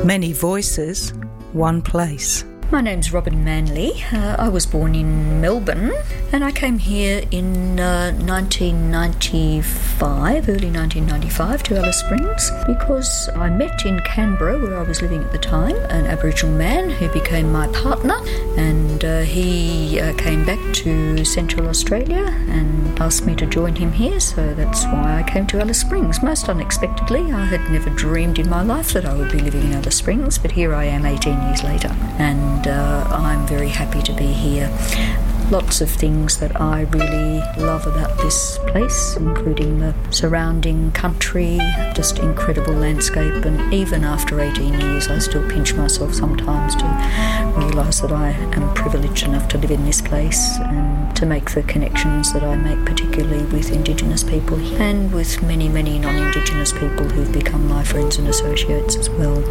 Many voices, one place. My name's Robin Manley. I was born in Melbourne and I came here in 1995, early 1995 to Alice Springs because I met in Canberra, where I was living at the time, an Aboriginal man who became my partner, and he came back to Central Australia and asked me to join him here, so that's why I came to Alice Springs. Most unexpectedly, I had never dreamed in my life that I would be living in Alice Springs, but here I am 18 years later, and I'm very happy to be here. Lots of things that I really love about this place, including the surrounding country, just incredible landscape, and even after 18 years I still pinch myself sometimes to realise that I am privileged enough to live in this place and to make the connections that I make, particularly with Indigenous people and with many, many non-Indigenous people who've become my friends and associates as well.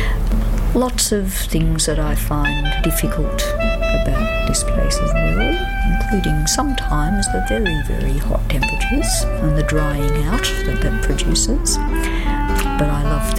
Lots of things that I find difficult about this place as well, including sometimes the very, very hot temperatures and the drying out that produces. But I love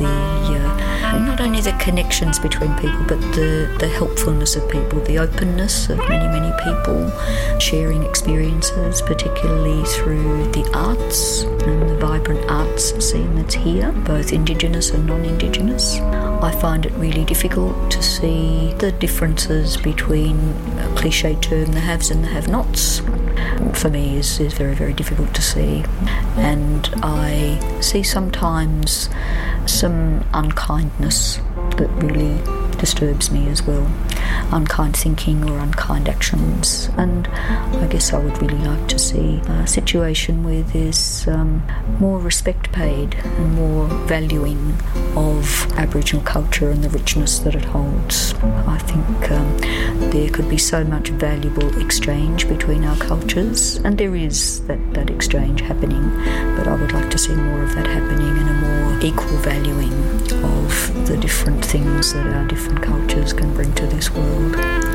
not only the connections between people, but the helpfulness of people, the openness of many, many people sharing experiences, particularly through the arts and the vibrant arts scene that's here, both Indigenous and non-Indigenous. I find it really difficult to see the differences between a cliche term, the haves and the have-nots. For me is very, very difficult to see. And I see sometimes some unkindness that really disturbs me as well. Unkind thinking or unkind actions. And I guess I would really like to see a situation where there's more respect paid and more valuing of Aboriginal culture and the richness that it holds. I think there could be so much valuable exchange between our cultures, and there is that exchange happening, but I would like to see more of that happening and a more equal valuing of the different things that our different cultures can bring to this world.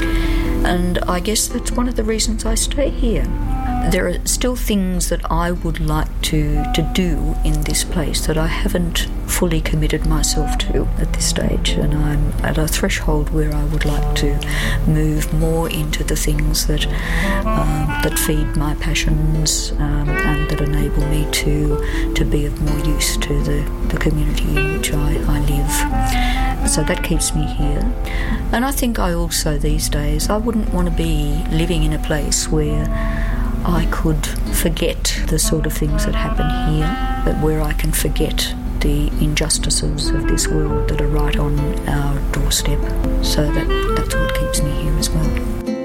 And I guess that's one of the reasons I stay here. There are still things that I would like to do in this place that I haven't fully committed myself to at this stage, and I'm at a threshold where I would like to move more into the things that feed my passions and that enable me to be of more use to the community in which I live. So that keeps me here. And I think I also these days, I wouldn't want to be living in a place where I could forget the sort of things that happen here, but where I can forget the injustices of this world that are right on our doorstep. So that's what keeps me here as well.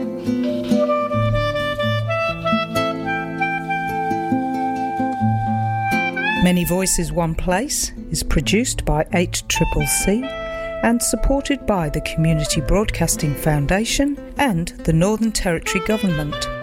Many Voices, One Place is produced by HCCC and supported by the Community Broadcasting Foundation and the Northern Territory Government.